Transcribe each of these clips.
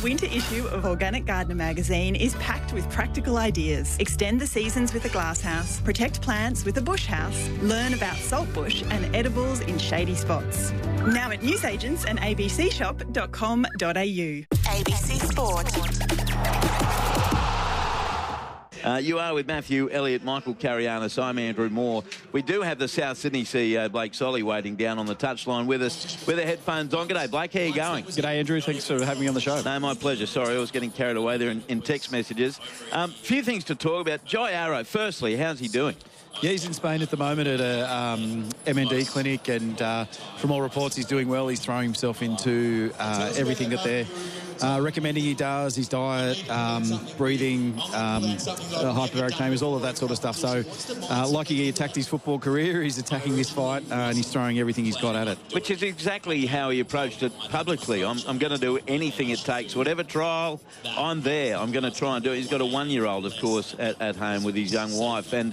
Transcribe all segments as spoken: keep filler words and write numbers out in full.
winter issue of Organic Gardener magazine is packed with practical ideas. Extend the seasons with a glasshouse, protect plants with a bush house, learn about saltbush and edibles in shady spots. Now at newsagents and a b c shop dot com dot a u. A B C Sport. Uh, you are with Matthew Elliott, Michael Carianis. I'm Andrew Moore. We do have the South Sydney C E O, Blake Solly, waiting down on the touchline with us with the headphones on. G'day, Blake. How are you going? G'day, Andrew. Thanks for having me on the show. No, my pleasure. Sorry, I was getting carried away there in, in text messages. A um, few things to talk about. Jai Arrow, firstly, how's he doing? Yeah, he's in Spain at the moment at a um, M N D clinic, and uh, from all reports, he's doing well. He's throwing himself into uh, everything that they're uh, recommending he does, his diet, um, breathing, um, hyperbaric chambers, all of that sort of stuff. So, uh, like he attacked his football career, he's attacking this fight, uh, and he's throwing everything he's got at it. Which is exactly how he approached it publicly. I'm, I'm going to do anything it takes. Whatever trial, I'm there. I'm going to try and do it. He's got a one-year-old, of course, at, at home with his young wife, and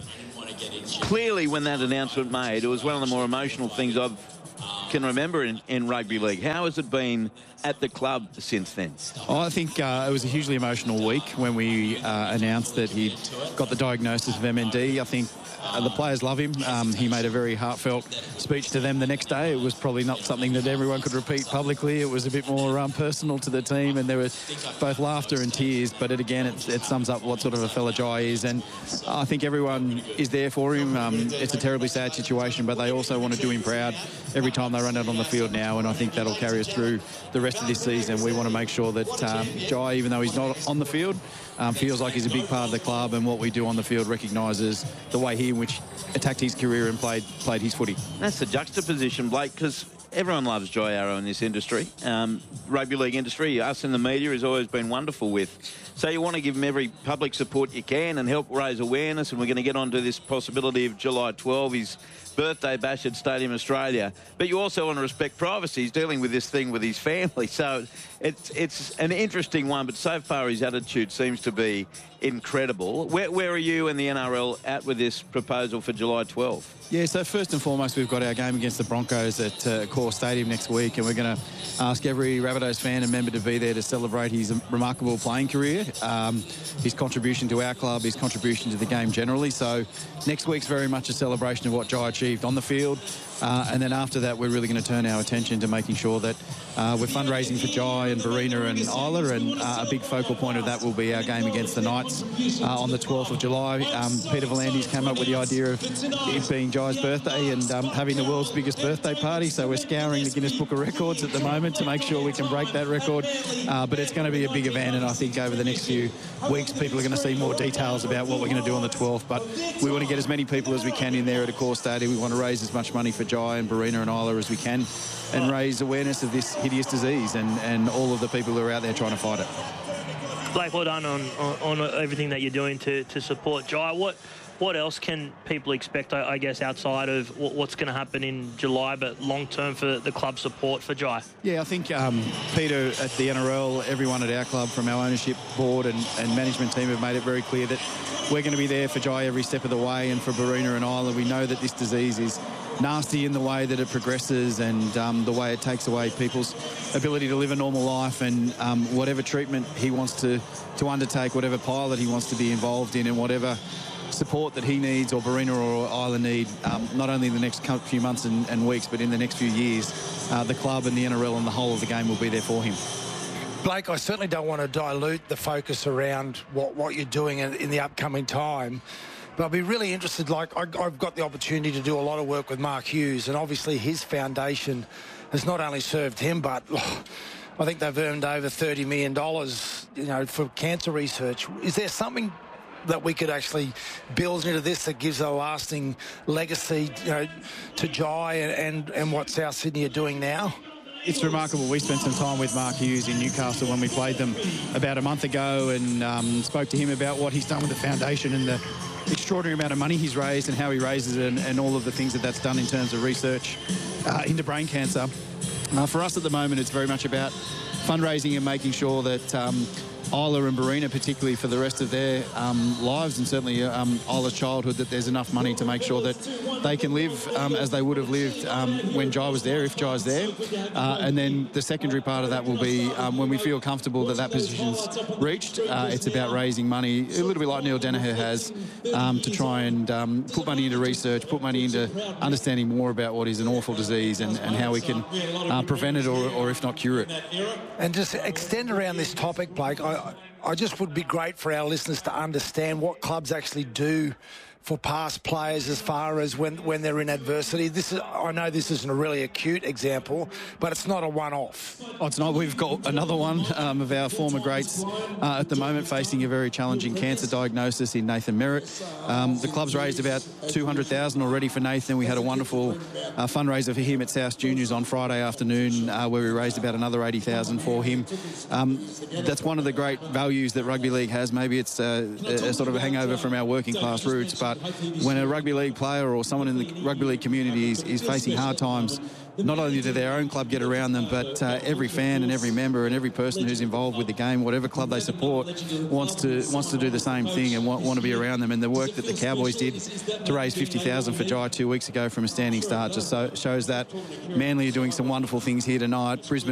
clearly, when that announcement made, it was one of the more emotional things I can remember in, in rugby league. How has it been at the club since then? Oh, I think uh, it was a hugely emotional week when we uh, announced that he'd got the diagnosis of M N D. I think uh, the players love him. Um, he made a very heartfelt speech to them the next day. It was probably not something that everyone could repeat publicly. It was a bit more um, personal to the team, and there was both laughter and tears. But it, again, it, it sums up what sort of a fella Jai is, and I think everyone is there for him. Um, it's a terribly sad situation, but they also want to do him proud every time they run out on the field now, and I think that'll carry us through the rest of this season. We want to make sure that um, Jai, even though he's not on the field, um, feels like he's a big part of the club, and what we do on the field recognises the way he in which attacked his career and played played his footy. That's the juxtaposition, Blake, because everyone loves Jai Arrow in this industry. Um, rugby league industry, us in the media has always been wonderful with. So you want to give him every public support you can and help raise awareness, and we're going to get onto this possibility of July twelfth, his birthday bash at Stadium Australia. But you also want to respect privacy. He's dealing with this thing with his family. So it's it's an interesting one, but so far his attitude seems to be incredible. Where, where are you and the N R L at with this proposal for July twelfth? Yeah, so first and foremost, we've got our game against the Broncos at uh, Core Stadium next week, and we're going to ask every Rabbitohs fan and member to be there to celebrate his remarkable playing career, um, his contribution to our club, his contribution to the game generally. So next week's very much a celebration of what Jai achieved on the field, uh, and then after that, we're really going to turn our attention to making sure that uh, we're fundraising for Jai and Barina and Isla, and uh, a big focal point of that will be our game against the Knights uh, on the twelfth of July. Um, Peter V'landys came up with the idea of it being Jai's birthday and um, having the world's biggest birthday party, so we're scouring the Guinness Book of Records at the moment to make sure we can break that record, uh, but it's going to be a big event, and I think over the next few weeks people are going to see more details about what we're going to do on the twelfth, but we want to get as many people as we can in there at a Core Stadium. We want to raise as much money for Jai and Barina and Isla as we can, and raise awareness of this hideous disease and, and all of the people who are out there trying to fight it. Blake, well done on, on, on everything that you're doing to, to support Jai. What what else can people expect, I, I guess, outside of what, what's going to happen in July, but long-term for the club support for Jai? Yeah, I think um, Peter at the N R L, everyone at our club from our ownership board and, and management team have made it very clear that we're going to be there for Jai every step of the way, and for Barina and Isla. We know that this disease is nasty in the way that it progresses and um, the way it takes away people's ability to live a normal life, and um, whatever treatment he wants to, to undertake, whatever pilot he wants to be involved in, and whatever support that he needs or Barina or Isla need, um, not only in the next few months and, and weeks, but in the next few years, uh, the club and the N R L and the whole of the game will be there for him. Blake, I certainly don't want to dilute the focus around what, what you're doing in, in the upcoming time, but I'd be really interested, like, I, I've got the opportunity to do a lot of work with Mark Hughes, and obviously his foundation has not only served him, but oh, I think they've earned over thirty million dollars, you know, for cancer research. Is there something that we could actually build into this that gives a lasting legacy, you know, to Jai and, and, and what South Sydney are doing now? It's remarkable. We spent some time with Mark Hughes in Newcastle when we played them about a month ago, and um, spoke to him about what he's done with the foundation and the extraordinary amount of money he's raised and how he raises it, and, and all of the things that that's done in terms of research uh, into brain cancer. Uh, for us at the moment, it's very much about fundraising and making sure that um, Isla and Barina, particularly for the rest of their um, lives, and certainly um, Isla's childhood, that there's enough money to make sure that they can live um, as they would have lived um, when Jai was there, if Jai's there. Uh, and then the secondary part of that will be um, when we feel comfortable that that position's reached, uh, it's about raising money, a little bit like Neil Danaher has, um, to try and um, put money into research, put money into understanding more about what is an awful disease and, and how we can uh, prevent it or, or if not cure it. And just extend around this topic, Blake, I, I just would be great for our listeners to understand what clubs actually do for past players as far as when, when they're in adversity. This is, I know this isn't a really acute example, but it's not a one-off. Oh, it's not. We've got another one um, of our former greats uh, at the moment facing a very challenging cancer diagnosis in Nathan Merritt. Um, the club's raised about two hundred thousand dollars already for Nathan. We had a wonderful uh, fundraiser for him at South Juniors on Friday afternoon uh, where we raised about another eighty thousand dollars for him. Um, that's one of the great values that rugby league has. Maybe it's uh, a, a sort of a hangover from our working class roots, but when a rugby league player or someone in the rugby league community is, is facing hard times, not only do their own club get around them, but uh, every fan and every member and every person who's involved with the game, whatever club they support, wants to wants to do the same thing and want, want to be around them. And the work that the Cowboys did to raise fifty thousand dollars for Jai two weeks ago from a standing start just so, shows that Manly are doing some wonderful things here tonight. Brisbane